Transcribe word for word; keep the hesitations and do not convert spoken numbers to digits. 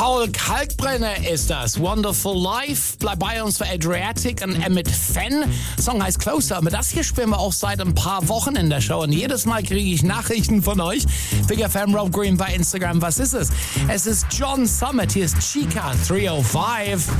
Paul Kalkbrenner ist das. Wonderful Life. Bleib bei uns für Adriatic und Emmett Fenn. Song heißt Closer. Aber das hier spielen wir auch seit ein paar Wochen in der Show. Und jedes Mal kriege ich Nachrichten von euch. Bigger Fan Rob Green bei Instagram. Was ist es? Es ist John Summit. Hier ist Chica drei null fünf.